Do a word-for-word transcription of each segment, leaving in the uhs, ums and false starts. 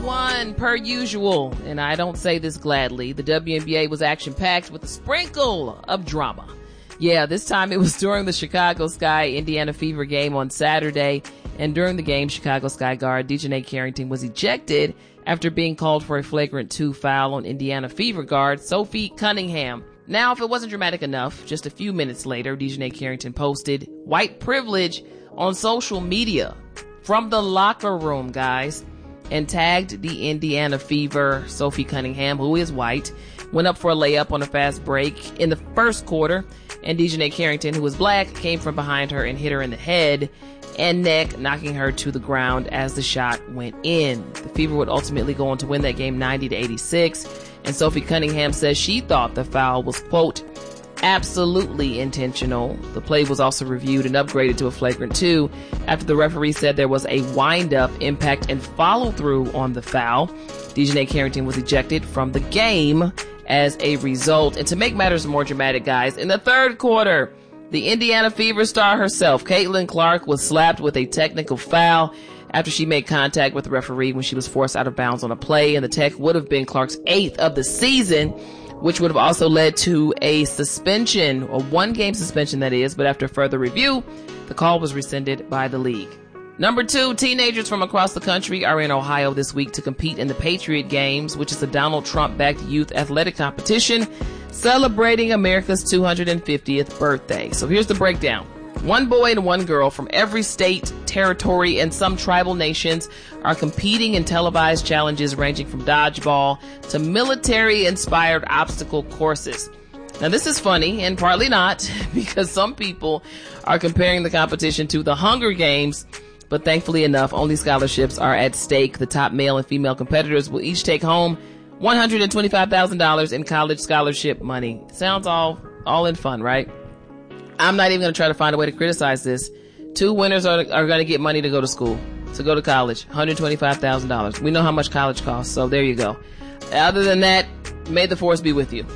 everyone. Per usual, and I don't say this gladly, the W N B A was action-packed with a sprinkle of drama. Yeah, this time it was during the Chicago Sky Indiana Fever game on Saturday, and during the game, Chicago Sky guard Dejounte Carrington was ejected after being called for a flagrant two foul on Indiana Fever guard Sophie Cunningham. Now, if it wasn't dramatic enough, just a few minutes later, Dejounte Carrington posted white privilege on social media from the locker room, guys, and tagged the Indiana Fever Sophie Cunningham, who is white, went up for a layup on a fast break in the first quarter, and Dejounte Carrington, who is black, came from behind her and hit her in the head and neck, knocking her to the ground as the shot went in. The Fever would ultimately go on to win that game ninety to eighty-six, and Sophie Cunningham says she thought the foul was, quote, absolutely intentional. The play was also reviewed and upgraded to a flagrant two after the referee said there was a wind-up, impact, and follow-through on the foul. Dejounte Carrington was ejected from the game as a result. And to make matters more dramatic, guys, in the third quarter, the Indiana Fever star herself, Caitlin Clark, was slapped with a technical foul after she made contact with the referee when she was forced out of bounds on a play, and the tech would have been Clark's eighth of the season, which would have also led to a suspension, a one-game suspension that is, but after further review, the call was rescinded by the league. Number two, teenagers from across the country are in Ohio this week to compete in the Patriot Games, which is a Donald Trump-backed youth athletic competition celebrating America's two hundred fiftieth birthday. So here's the breakdown. One boy and one girl from every state, territory, and some tribal nations are competing in televised challenges ranging from dodgeball to military-inspired obstacle courses. Now, this is funny, and partly not, because some people are comparing the competition to the Hunger Games, but thankfully enough, only scholarships are at stake. The top male and female competitors will each take home one hundred twenty-five thousand dollars in college scholarship money. Sounds all, all in fun, right? I'm not even going to try to find a way to criticize this. Two winners are, are going to get money to go to school, to go to college, one hundred twenty-five thousand dollars. We know how much college costs, so there you go. Other than that, may the force be with you.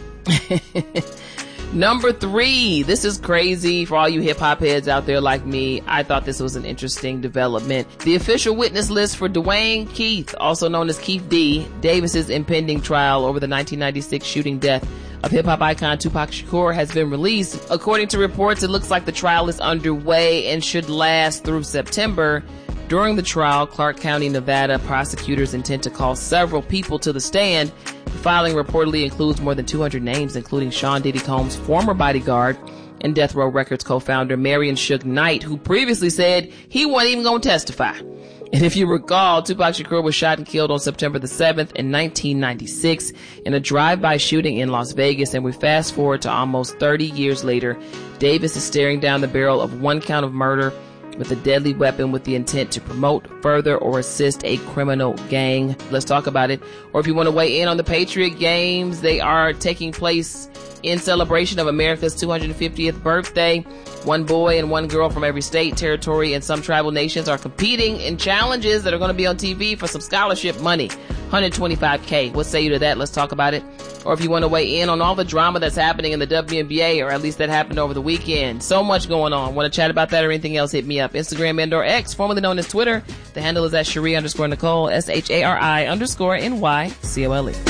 Number three, this is crazy for all you hip-hop heads out there like me. I thought this was an interesting development. The official witness list for Dwayne Keith, also known as Keith D, Davis's impending trial over the nineteen ninety-six shooting death of hip-hop icon Tupac Shakur has been released. According to reports, it looks like the trial is underway and should last through September. During the trial, Clark County, Nevada prosecutors intend to call several people to the stand. The filing reportedly includes more than two hundred names, including Sean Diddy Combs' former bodyguard and Death Row Records co-founder Marion Suge Knight, who previously said he wasn't even going to testify. And if you recall, Tupac Shakur was shot and killed on September the seventh in nineteen ninety-six in a drive-by shooting in Las Vegas. And we fast forward to almost thirty years later. Davis is staring down the barrel of one count of murder with a deadly weapon with the intent to promote, further, or assist a criminal gang. Let's talk about it. Or if you want to weigh in on the Patriot Games, they are taking place in celebration of America's two hundred fiftieth birthday. One boy and one girl from every state, territory, and some tribal nations are competing in challenges that are going to be on T V for some scholarship money. one hundred twenty-five K. What say you to that? Let's talk about it. Or if you want to weigh in on all the drama that's happening in the W N B A, or at least that happened over the weekend. So much going on. Want to chat about that or anything else, hit me up. Instagram and or X, formerly known as Twitter. The handle is at Shari underscore Nicole, S H A R I underscore N Y C O L E.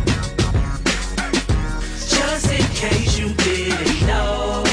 Just in case you didn't know,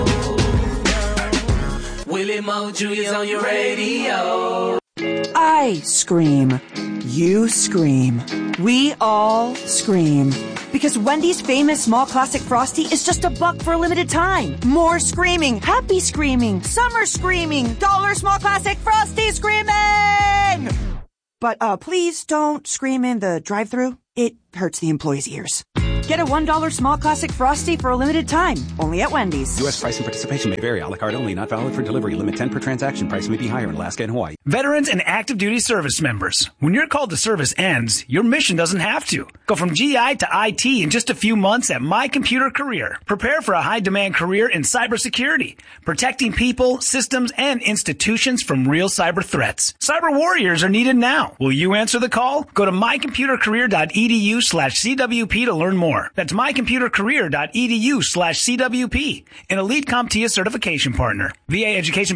Willie Mo Junior's on your radio. I scream. You scream. We all scream. Because Wendy's famous small classic Frosty is just a buck for a limited time. More screaming, happy screaming, summer screaming, dollar small classic Frosty screaming! But uh, please don't scream in the drive-thru. It hurts the employees' ears. Get a one dollar small classic Frosty for a limited time. Only at Wendy's. U S price and participation may vary. A la carte only. Not valid for delivery. Limit ten per transaction. Price may be higher in Alaska and Hawaii. Veterans and active duty service members. When your call to service ends, your mission doesn't have to. Go from G I to I T in just a few months at My Computer Career. Prepare for a high-demand career in cybersecurity, protecting people, systems, and institutions from real cyber threats. Cyber warriors are needed now. Will you answer the call? Go to mycomputercareer.edu slash CWP to learn more. That's mycomputercareer.edu slash CWP, an Elite CompTIA certification partner. V A education benefits.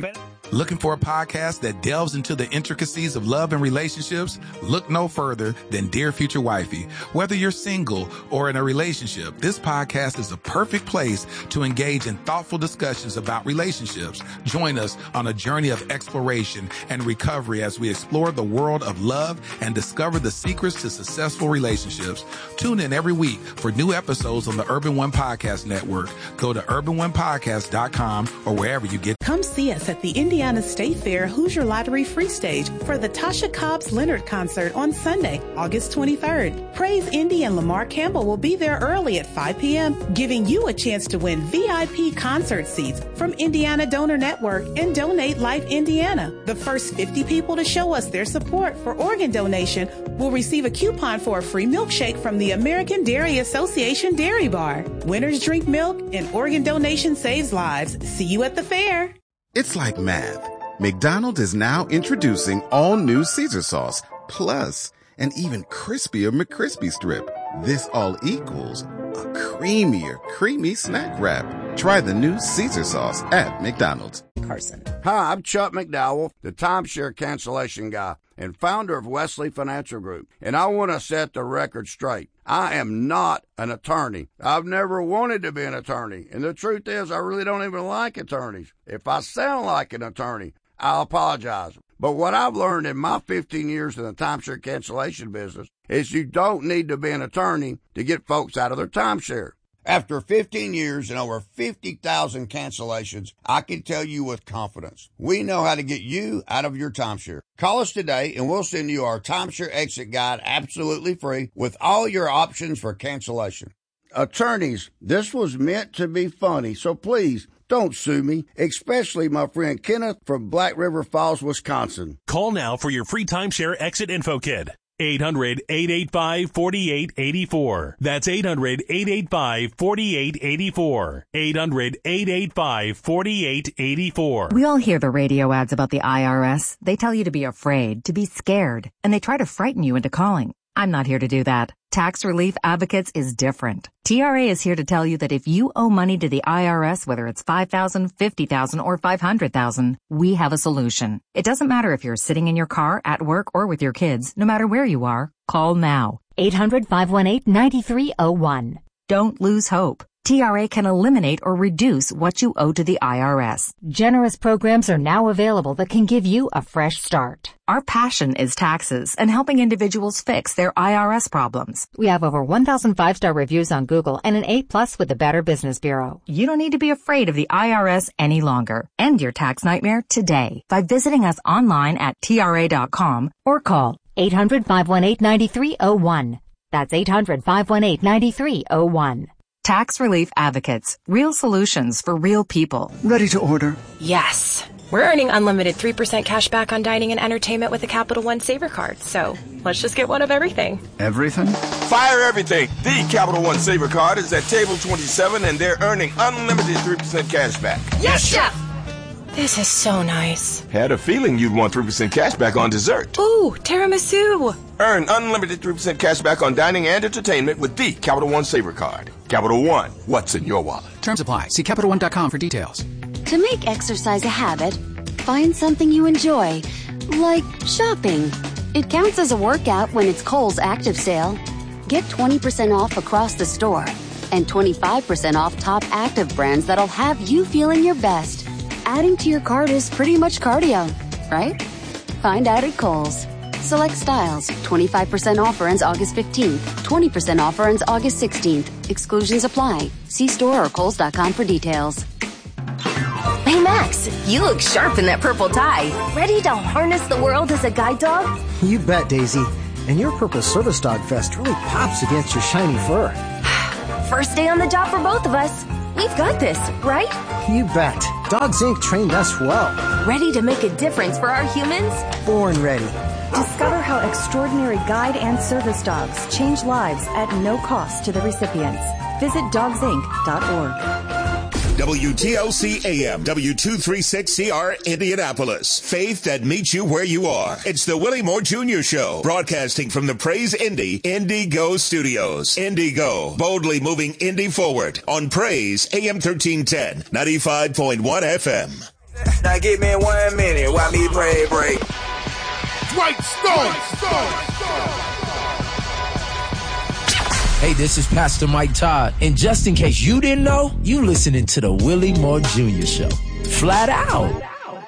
Looking for a podcast that delves into the intricacies of love and relationships? Look no further than Dear Future Wifey. Whether you're single or in a relationship, this podcast is a perfect place to engage in thoughtful discussions about relationships. Join us on a journey of exploration and recovery as we explore the world of love and discover the secrets to successful relationships. Tune in every week for new episodes on the Urban One Podcast Network. Go to urban one podcast dot com or wherever you get. Come see us at the Indiana State Fair Hoosier Lottery Free Stage for the Tasha Cobbs Leonard concert on Sunday, August twenty-third. Praise Indy and Lamar Campbell will be there early at five p.m., giving you a chance to win V I P concert seats from Indiana Donor Network and Donate Life Indiana. The first fifty people to show us their support for organ donation will receive a coupon for a free milkshake from the American Dairy Association Dairy Bar. Winners drink milk and organ donation saves lives. See you at the fair. It's like math. McDonald's is now introducing all new Caesar sauce, plus an even crispier McCrispy strip. This all equals a creamier, creamy snack wrap. Try the new Caesar sauce at McDonald's. Carson. Hi, I'm Chuck McDowell, the timeshare cancellation guy and founder of Wesley Financial Group. And I want to set the record straight. I am not an attorney. I've never wanted to be an attorney. And the truth is, I really don't even like attorneys. If I sound like an attorney, I'll apologize. But what I've learned in my fifteen years in the timeshare cancellation business is you don't need to be an attorney to get folks out of their timeshare. After fifteen years and over fifty thousand cancellations, I can tell you with confidence, we know how to get you out of your timeshare. Call us today and we'll send you our timeshare exit guide absolutely free with all your options for cancellation. Attorneys, this was meant to be funny, so please don't sue me, especially my friend Kenneth from Black River Falls, Wisconsin. Call now for your free timeshare exit info kit. eight hundred, eight eight five, four eight eight four. That's eight hundred, eight eight five, four eight eight four. eight hundred, eight eight five, four eight eight four. We all hear the radio ads about the I R S. They tell you to be afraid, to be scared, and they try to frighten you into calling. I'm not here to do that. Tax Relief Advocates is different. T R A is here to tell you that if you owe money to the I R S, whether it's five thousand dollars, fifty thousand dollars, or five hundred thousand dollars, we have a solution. It doesn't matter if you're sitting in your car, at work, or with your kids. No matter where you are, call now. eight hundred, five one eight, nine three zero one. Don't lose hope. T R A can eliminate or reduce what you owe to the I R S. Generous programs are now available that can give you a fresh start. Our passion is taxes and helping individuals fix their I R S problems. We have over one thousand five-star reviews on Google and an A plus with the Better Business Bureau. You don't need to be afraid of the I R S any longer. End your tax nightmare today by visiting us online at T R A dot com or call eight hundred, five one eight, nine three zero one. That's eight hundred, five one eight, nine three zero one. Tax Relief Advocates. Real solutions for real people. Ready to order? Yes. We're earning unlimited three percent cash back on dining and entertainment with a Capital One Saver card. So let's just get one of everything. Everything? Fire everything. The Capital One Saver card is at table twenty-seven and they're earning unlimited three percent cash back. Yes, Chef! This is so nice. Had a feeling you'd want three percent cash back on dessert. Ooh, tiramisu. Earn unlimited three percent cash back on dining and entertainment with the Capital One Saver card. Capital One, what's in your wallet? Terms apply. See Capital One dot com for details. To make exercise a habit, find something you enjoy, like shopping. It counts as a workout when it's Kohl's Active Sale. Get twenty percent off across the store and twenty-five percent off top active brands that'll have you feeling your best. Adding to your cart is pretty much cardio, right? Find out at Kohl's. Select styles. twenty-five percent offer ends August fifteenth. twenty percent offer ends August sixteenth. Exclusions apply. See store or kohls dot com for details. Hey, Max, you look sharp in that purple tie. Ready to harness the world as a guide dog? You bet, Daisy. And your purple service dog vest really pops against your shiny fur. First day on the job for both of us. We've got this, right? You bet. Dogs Incorporated trained us well. Ready to make a difference for our humans? Born ready. Discover how extraordinary guide and service dogs change lives at no cost to the recipients. Visit dogs inc dot org. W T L C A M, W two thirty-six C R, Indianapolis. Faith that meets you where you are. It's the Willie Moore Junior Show, broadcasting from the Praise Indy Indigo Studios. Indigo, boldly moving Indy forward on Praise A M thirteen ten, ninety-five point one F M. Now give me one minute while me pray break. Dwight Stone. Hey, this is Pastor Mike Todd. And just in case you didn't know, you listening to the Willie Moore Junior Show. Flat out.